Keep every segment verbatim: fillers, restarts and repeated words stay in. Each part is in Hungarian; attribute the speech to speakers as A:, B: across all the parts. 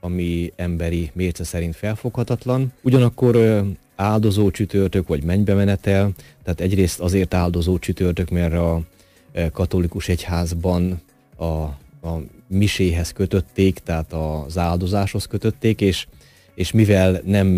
A: ami emberi mérce szerint felfoghatatlan. Ugyanakkor áldozó csütörtök vagy mennybemenetel, tehát egyrészt azért áldozó csütörtök, mert a katolikus egyházban a, a miséhez kötötték, tehát az áldozáshoz kötötték, és, és mivel nem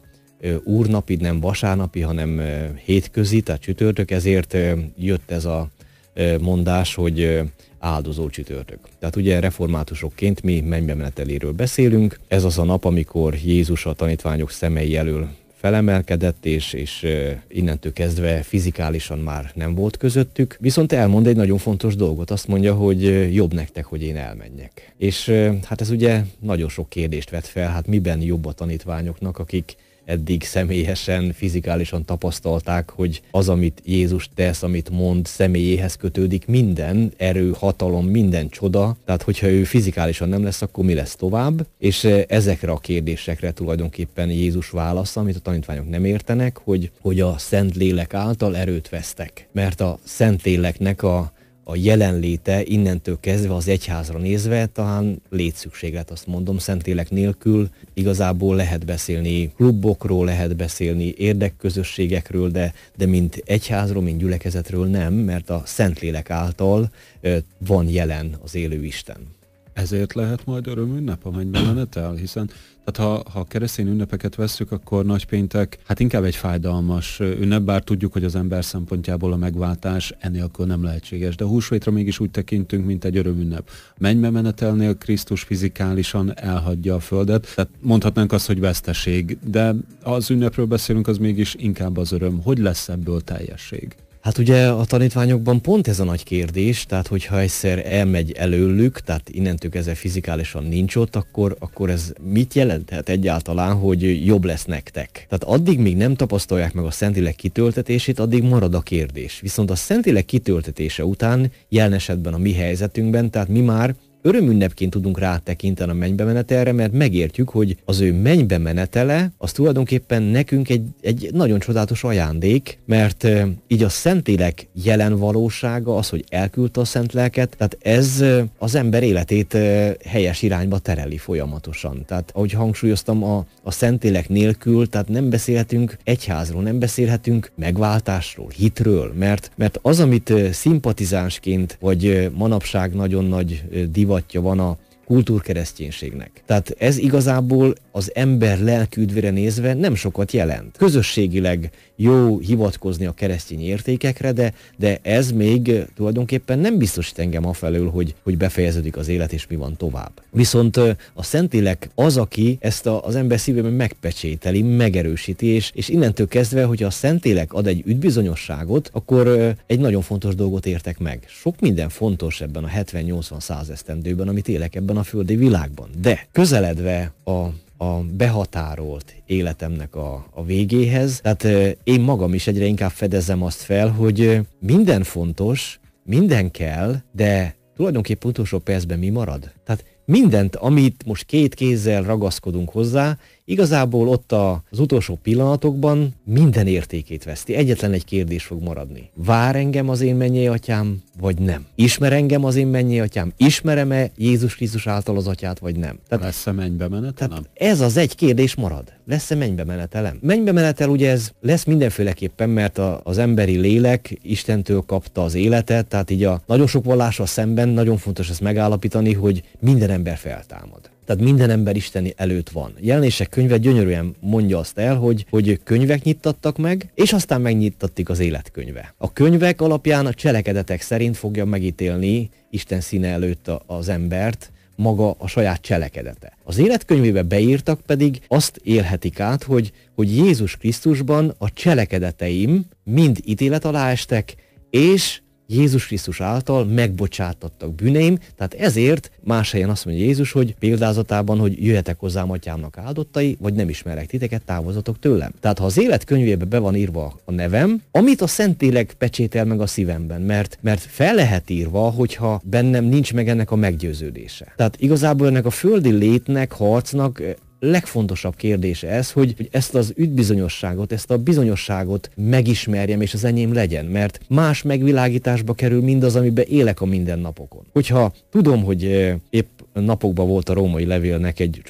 A: úrnapi, nem vasárnapi, hanem hétközi, tehát csütörtök, ezért jött ez a mondás, hogy áldozó csütörtök. Tehát ugye reformátusokként mi mennybemeneteléről beszélünk. Ez az a nap, amikor Jézus a tanítványok szemei elől felemelkedett, és, és innentől kezdve fizikálisan már nem volt közöttük. Viszont elmond egy nagyon fontos dolgot, azt mondja, hogy jobb nektek, hogy én elmenjek. És hát ez ugye nagyon sok kérdést vet fel, hát miben jobb a tanítványoknak, akik eddig személyesen, fizikálisan tapasztalták, hogy az, amit Jézus tesz, amit mond, személyéhez kötődik minden erő, hatalom, minden csoda. Tehát, hogyha ő fizikálisan nem lesz, akkor mi lesz tovább? És ezekre a kérdésekre tulajdonképpen Jézus válasza, amit a tanítványok nem értenek, hogy, hogy a Szentlélek által erőt vesztek. Mert a Szentléleknek a a jelenléte innentől kezdve az egyházra nézve talán létszükséglet, azt mondom, Szentlélek nélkül igazából lehet beszélni klubokról, lehet beszélni érdekközösségekről, de, de mint egyházról, mint gyülekezetről nem, mert a Szentlélek által ö, van jelen az élő Isten.
B: Ezért lehet majd örömünnep a mennybemenetel, hiszen tehát ha, ha keresztény ünnepeket vesszük, akkor nagypéntek hát inkább egy fájdalmas ünnep, bár tudjuk, hogy az ember szempontjából a megváltás enélkül nem lehetséges, de a húsvétra mégis úgy tekintünk, mint egy örömünnep. Mennybemenetelnél Krisztus fizikálisan elhagyja a földet, tehát mondhatnánk azt, hogy veszteség, de az ünnepről beszélünk, az mégis inkább az öröm. Hogy lesz ebből teljesség?
A: Hát ugye a tanítványokban pont ez a nagy kérdés, tehát hogyha egyszer elmegy előlük, tehát innentől kezdve fizikálisan nincs ott, akkor, akkor ez mit jelenthet egyáltalán, hogy jobb lesz nektek? Tehát addig, míg nem tapasztalják meg a Szentlélek kitöltetését, addig marad a kérdés. Viszont a Szentlélek kitöltetése után, jelen esetben a mi helyzetünkben, tehát mi már örömünnepként tudunk rátekinteni a mennybemenetelre, mert megértjük, hogy az ő mennybemenetele az tulajdonképpen nekünk egy, egy nagyon csodálatos ajándék, mert e, így a Szentlélek jelen valósága, az, hogy elküldte a Szent Lelket, tehát ez e, az ember életét e, helyes irányba tereli folyamatosan. Tehát ahogy hangsúlyoztam, a, a Szentlélek nélkül, tehát nem beszélhetünk egyházról, nem beszélhetünk megváltásról, hitről, mert, mert az, amit szimpatizánsként, vagy manapság nagyon nagy divat van a kultúrkereszténységnek. Tehát ez igazából az ember lelküdvére nézve nem sokat jelent. Közösségileg jó hivatkozni a keresztény értékekre, de, de ez még tulajdonképpen nem biztosít engem afelől, hogy, hogy befejeződik az élet és mi van tovább. Viszont a Szentlélek az, aki ezt a, az ember szívében megpecsételi, megerősíti, és, és innentől kezdve, hogy a Szentlélek ad egy üdvbizonyosságot, akkor egy nagyon fontos dolgot értek meg. Sok minden fontos ebben a hetven-nyolcvan-száz esztendőben, amit élek ebben a földi világban. De közeledve a a behatárolt életemnek a, a végéhez. Tehát euh, én magam is egyre inkább fedezem azt fel, hogy euh, minden fontos, minden kell, de tulajdonképpen utolsó percben mi marad? Tehát mindent, amit most két kézzel ragaszkodunk hozzá, igazából ott a, az utolsó pillanatokban minden értékét veszti. Egyetlen egy kérdés fog maradni. Vár engem az én mennyei atyám, vagy nem? Ismer engem az én mennyei atyám? Ismerem-e Jézus Krisztus által az atyát, vagy nem? Tehát,
B: lesz-e mennybemenetelem?
A: Ez az egy kérdés marad. Lesz-e mennybemenetelem? Mennybemenetel ugye ez lesz mindenféleképpen, mert a, az emberi lélek Istentől kapta az életet, tehát így a nagyon sok vallással szemben nagyon fontos ezt megállapítani, hogy minden ember feltámad. Tehát minden ember Isten előtt van. Jelenések könyve gyönyörűen mondja azt el, hogy, hogy könyvek nyittattak meg, és aztán megnyittattik az életkönyve. A könyvek alapján a cselekedetek szerint fogja megítélni Isten színe előtt a, az embert, maga a saját cselekedete. Az életkönyvébe beírtak pedig azt élhetik át, hogy, hogy Jézus Krisztusban a cselekedeteim mind ítélet alá estek, és Jézus Krisztus által megbocsátattak bűneim, tehát ezért más helyen azt mondja Jézus, hogy példázatában, hogy jöjjetek hozzám atyámnak áldottai, vagy nem ismerek titeket, távozatok tőlem. Tehát ha az életkönyvébe be van írva a nevem, amit a Szentlélek pecsétel meg a szívemben, mert, mert fel lehet írva, hogyha bennem nincs meg ennek a meggyőződése. Tehát igazából ennek a földi létnek, harcnak legfontosabb kérdés ez, hogy, hogy ezt az üdvbizonyosságot, ezt a bizonyosságot megismerjem, és az enyém legyen, mert más megvilágításba kerül mindaz, amiben élek a mindennapokon. Hogyha tudom, hogy épp napokban volt a római levélnek egy